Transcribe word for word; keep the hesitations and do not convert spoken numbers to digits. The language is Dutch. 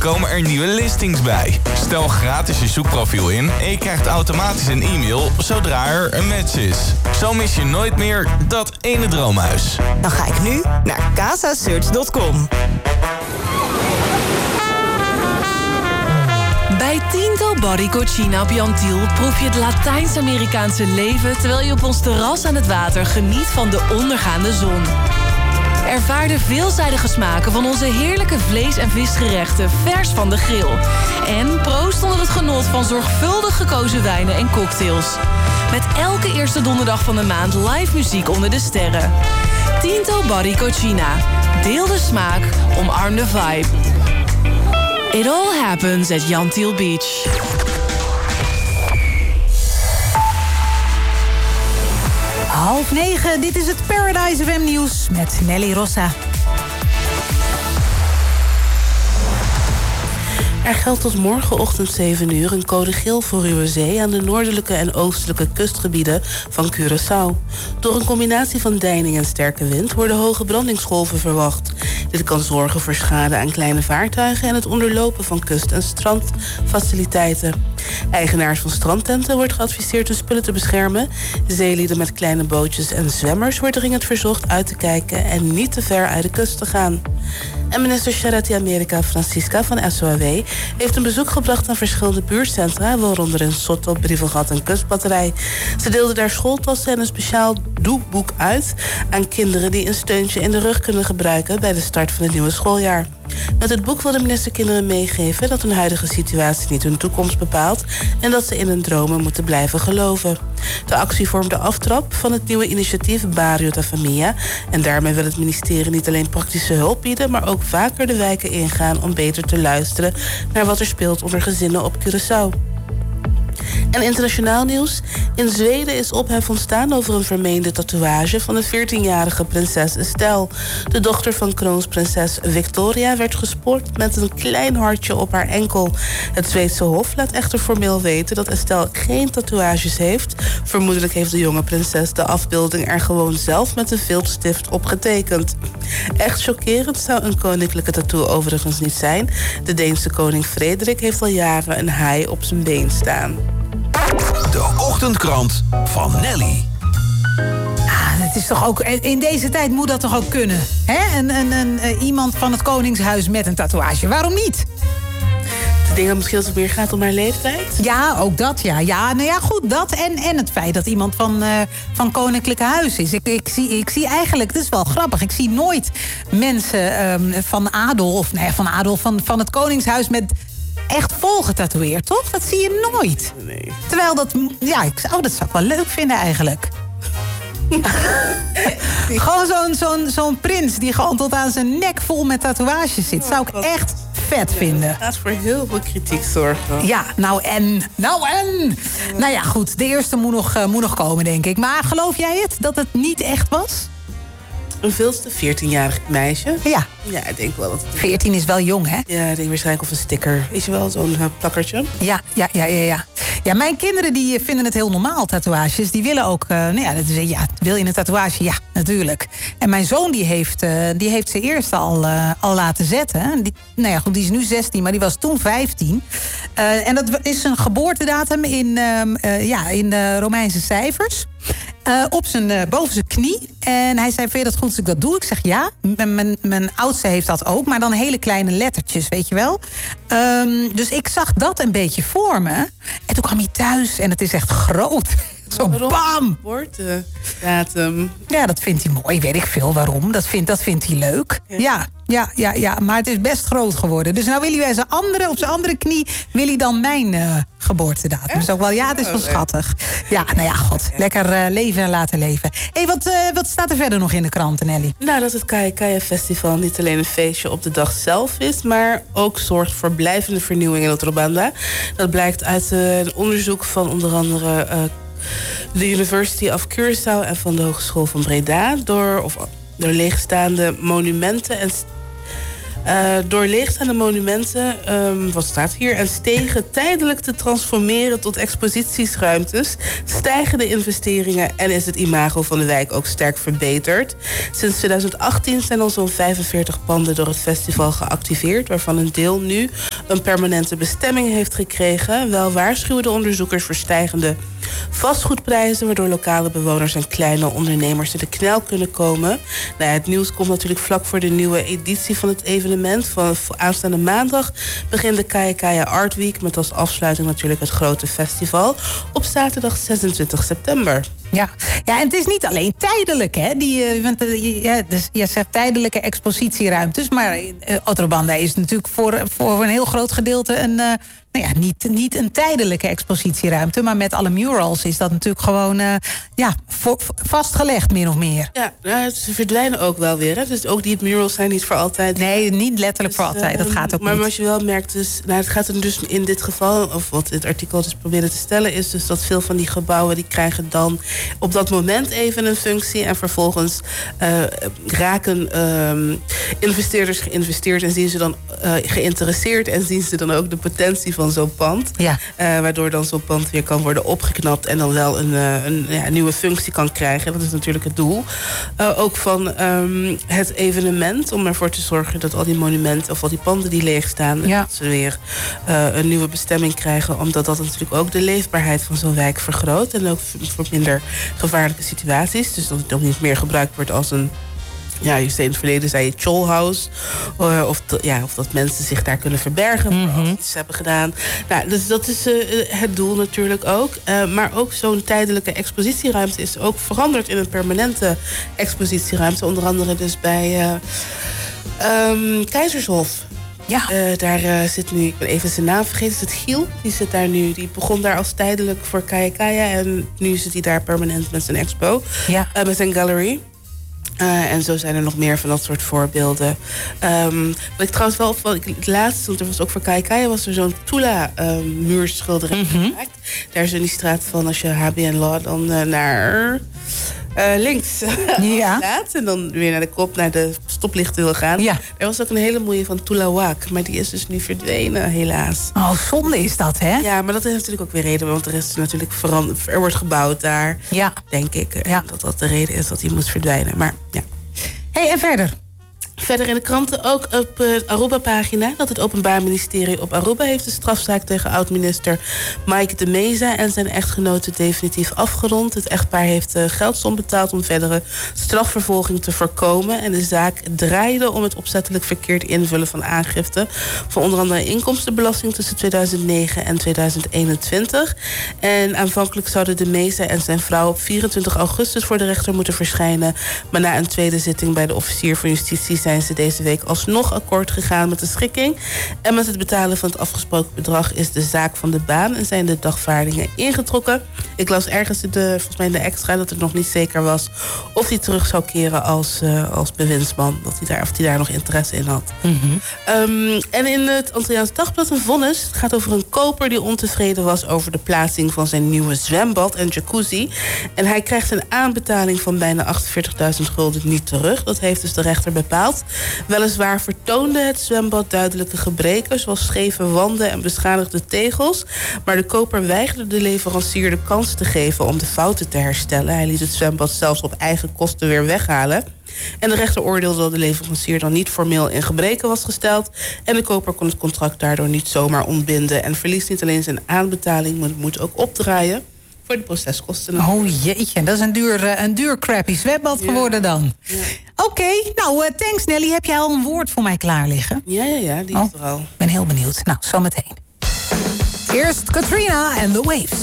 komen er nieuwe listings bij. Stel gratis je zoekprofiel in en je krijgt automatisch een e-mail zodra er een match is. Zo mis je nooit meer dat ene droomhuis. Dan ga ik nu naar casasearch punt com. Bij Tinto Body Cucina op Jantiel proef je het Latijns-Amerikaanse leven... terwijl je op ons terras aan het water geniet van de ondergaande zon. Ervaar de veelzijdige smaken van onze heerlijke vlees- en visgerechten vers van de grill. En proost onder het genot van zorgvuldig gekozen wijnen en cocktails. Met elke eerste donderdag van de maand live muziek onder de sterren. Tinto Body Cucina. Deel de smaak, omarm de vibe. It all happens at Jantiel Beach. Half negen, dit is het Paradise F M nieuws met Nelly Rossa. Er geldt tot morgenochtend zeven uur een code geel voor ruwe zee... aan de noordelijke en oostelijke kustgebieden van Curaçao. Door een combinatie van deining en sterke wind... worden hoge brandingsgolven verwacht. Dit kan zorgen voor schade aan kleine vaartuigen... en het onderlopen van kust- en strandfaciliteiten. Eigenaars van strandtenten wordt geadviseerd hun spullen te beschermen. Zeelieden met kleine bootjes en zwemmers wordt dringend verzocht uit te kijken... en niet te ver uit de kust te gaan. En minister Charity America Francisca van S O A W... heeft een bezoek gebracht aan verschillende buurtcentra... waaronder in Soto, Brievelgat en Kustbatterij. Ze deelde daar schooltassen en een speciaal doeboek uit... aan kinderen die een steuntje in de rug kunnen gebruiken... bij de start van het nieuwe schooljaar. Met het boek wil de minister kinderen meegeven... dat hun huidige situatie niet hun toekomst bepaalt... en dat ze in hun dromen moeten blijven geloven. De actie vormt de aftrap van het nieuwe initiatief Barrio da Familia... en daarmee wil het ministerie niet alleen praktische hulp bieden... maar ook vaker de wijken ingaan om beter te luisteren... naar wat er speelt onder gezinnen op Curaçao. En internationaal nieuws. In Zweden is ophef ontstaan over een vermeende tatoeage... van de veertienjarige prinses Estelle. De dochter van kroonprinses Victoria werd gespoord... met een klein hartje op haar enkel. Het Zweedse Hof laat echter formeel weten... dat Estelle geen tatoeages heeft. Vermoedelijk heeft de jonge prinses de afbeelding... er gewoon zelf met een viltstift op getekend. Echt chockerend zou een koninklijke tattoo overigens niet zijn. De Deense koning Frederik heeft al jaren een haai op zijn been staan. De ochtendkrant van Nelly. Ah, het is toch ook, in deze tijd moet dat toch ook kunnen? Hè? Een, een, een, uh, iemand van het Koningshuis met een tatoeage. Waarom niet? Ik denk dat misschien als het meer gaat om haar leeftijd. Ja, ook dat, ja. Ja, nou ja, goed, dat en, en het feit dat iemand van, uh, van Koninklijke Huis is. Ik, ik, zie, ik zie eigenlijk, het is wel grappig... ik zie nooit mensen um, van adel, of nee, van adel, van, van het Koningshuis... met echt vol getatoeëerd, toch? Dat zie je nooit. Nee. Terwijl dat, ja, ik, oh, dat zou ik wel leuk vinden eigenlijk. Gewoon zo'n zo'n zo'n prins die gewoon tot aan zijn nek vol met tatoeages zit. Zou ik echt vet vinden. Dat gaat voor heel veel kritiek zorgen. Ja, nou en, nou en. Nou ja, goed, de eerste moet nog, uh, moet nog komen, denk ik. Maar geloof jij het, dat het niet echt was? Een veelste veertienjarig meisje. Ja. Ja, ik denk wel dat het... veertien is wel jong, hè? Ja, ik denk waarschijnlijk of een sticker. Is je wel zo'n uh, plakkertje? Ja, ja, ja, ja, ja. Ja, mijn kinderen die vinden het heel normaal, tatoeages. Die willen ook, uh, nou ja, dat is, ja, wil je een tatoeage? Ja, natuurlijk. En mijn zoon die heeft, uh, die heeft ze eerst al, uh, al laten zetten. Die, nou ja, goed, die is nu zestien, maar die was toen vijftien. Uh, en dat is een geboortedatum in, uh, uh, ja, in uh, Romeinse cijfers. Uh, op zijn, uh, boven zijn knie. En hij zei, vind je dat goed als ik dat doe? Ik zeg ja. M- mijn, mijn oudste heeft dat ook, maar dan hele kleine lettertjes, weet je wel. Um, dus ik zag dat een beetje voor me. En toen kwam hij thuis en het is echt groot. Zo bam! Geboortedatum. Ja, dat vindt hij mooi, weet ik veel waarom. Dat vindt, dat vindt hij leuk. Ja. Ja, ja, ja, ja, maar het is best groot geworden. Dus nou wil hij bij zijn andere, op zijn andere knie... wil hij dan mijn uh, geboortedatum. Dus ook wel, ja, het is wel schattig. Ja, nou ja, god. Lekker uh, leven en laten leven. Hé, hey, wat, uh, wat staat er verder nog in de kranten, Nelly? Nou, dat het Kaya Kaya Festival niet alleen een feestje op de dag zelf is... maar ook zorgt voor blijvende vernieuwing in het Robanda. Dat blijkt uit uh, een onderzoek van onder andere... Uh, de University of Curaçao en van de Hogeschool van Breda... door, of, door leegstaande monumenten en... Uh, door leegstaande monumenten, um, wat staat hier... en stegen tijdelijk te transformeren tot expositiesruimtes... stijgen de investeringen en is het imago van de wijk ook sterk verbeterd. Sinds twintig achttien zijn al zo'n vijfenveertig panden door het festival geactiveerd... waarvan een deel nu een permanente bestemming heeft gekregen. Wel waarschuwen de onderzoekers voor stijgende vastgoedprijzen, waardoor lokale bewoners en kleine ondernemers in de knel kunnen komen. Nou ja, het nieuws komt natuurlijk vlak voor de nieuwe editie van het evenement. Van aanstaande maandag begint de Kaya Kaya Art Week, met als afsluiting natuurlijk het grote festival op zaterdag zesentwintig september. Ja. ja, en het is niet alleen tijdelijk, hè? Die, uh, want uh, ja, dus je zegt tijdelijke expositieruimtes, maar uh, Otrobanda is natuurlijk voor, voor een heel groot gedeelte een, uh, nou ja, niet, niet een tijdelijke expositieruimte, maar met alle murals is dat natuurlijk gewoon uh, ja, voor, vastgelegd, min of meer. Ja, nou, ze verdwijnen ook wel weer. Hè? Dus ook die murals zijn niet voor altijd. Nee, niet letterlijk dus, voor altijd. Dat gaat ook maar niet. Maar wat je wel merkt, dus, nou, het gaat er dus in dit geval, of wat het artikel dus probeerde te stellen, is dus dat veel van die gebouwen die krijgen dan op dat moment even een functie en vervolgens uh, raken uh, investeerders geïnvesteerd en zien ze dan uh, geïnteresseerd en zien ze dan ook de potentie van zo'n pand. Ja. Uh, waardoor dan zo'n pand weer kan worden opgeknapt en dan wel een, uh, een ja, nieuwe functie kan krijgen. Dat is natuurlijk het doel. Uh, ook van um, het evenement, om ervoor te zorgen dat al die monumenten of al die panden die leeg staan, ja. dat ze weer uh, een nieuwe bestemming krijgen, omdat dat natuurlijk ook de leefbaarheid van zo'n wijk vergroot en ook voor minder gevaarlijke situaties. Dus dat het ook niet meer gebruikt wordt als een, ja, je zei in het verleden zei je chollhouse. Uh, of, to, ja, of dat mensen zich daar kunnen verbergen mm-hmm. als ze iets hebben gedaan. Nou, dus dat is uh, het doel natuurlijk ook. Uh, maar ook zo'n tijdelijke expositieruimte is ook veranderd in een permanente expositieruimte. Onder andere dus bij uh, um, Keizershof. Ja. Uh, daar uh, zit nu, ik ben even zijn naam vergeten, is het Giel? Die zit daar nu, die begon daar als tijdelijk voor Kaya Kaya en nu zit hij daar permanent met zijn expo, ja. uh, met zijn gallery. Uh, en zo zijn er nog meer van dat soort voorbeelden. Um, wat ik trouwens wel op, het laatste, want er was ook voor Kaya Kaya was er zo'n Tula-muurschilderij uh, mm-hmm. gemaakt. Daar is in die straat van, als je H B N Law dan uh, naar Uh, links ja. laat en dan weer naar de kop, naar de stoplichten wil gaan. Ja. Er was ook een hele mooie van Tulawak, maar die is dus nu verdwenen, helaas. Oh, zonde is dat, hè? Ja, maar dat heeft natuurlijk ook weer reden, want er is natuurlijk veranderd. Er wordt gebouwd daar, ja. denk ik. Ja. Dat dat de reden is dat die moest verdwijnen. Maar ja. Hey, en verder? Verder in de kranten ook op de Aruba-pagina dat het Openbaar Ministerie op Aruba heeft de strafzaak tegen oud-minister Mike de Meza en zijn echtgenote definitief afgerond. Het echtpaar heeft de geldsom betaald om verdere strafvervolging te voorkomen. En de zaak draaide om het opzettelijk verkeerd invullen van aangifte voor onder andere inkomstenbelasting tussen tweeduizend negen en tweeduizend eenentwintig. En aanvankelijk zouden de Meza en zijn vrouw op vierentwintig augustus voor de rechter moeten verschijnen. Maar na een tweede zitting bij de officier van justitie zijn ze deze week alsnog akkoord gegaan met de schikking. En met het betalen van het afgesproken bedrag is de zaak van de baan en zijn de dagvaardingen ingetrokken. Ik las ergens de, volgens mij in de extra dat het nog niet zeker was of hij terug zou keren als, uh, als bewindsman. Dat hij daar, of hij daar nog interesse in had. Mm-hmm. Um, en in het Antilliaans Dagblad een vonnis. Het gaat over een koper die ontevreden was over de plaatsing van zijn nieuwe zwembad en jacuzzi. En hij krijgt een aanbetaling van bijna achtenveertigduizend gulden niet terug. Dat heeft dus de rechter bepaald. Weliswaar vertoonde het zwembad duidelijke gebreken, zoals scheve wanden en beschadigde tegels. Maar de koper weigerde de leverancier de kans te geven om de fouten te herstellen. Hij liet het zwembad zelfs op eigen kosten weer weghalen. En de rechter oordeelde dat de leverancier dan niet formeel in gebreken was gesteld. En de koper kon het contract daardoor niet zomaar ontbinden. En verliest niet alleen zijn aanbetaling, maar moet ook opdraaien voor de proceskosten. Oh jeetje, dat is een duur, een duur crappy zwembad ja. geworden dan. Ja. Oké, okay, nou, uh, thanks Nelly. Heb jij al een woord voor mij klaar liggen? Ja, ja, ja, die oh, is er al. Ik ben heel benieuwd. Nou, zometeen. Eerst Katrina en The Waves.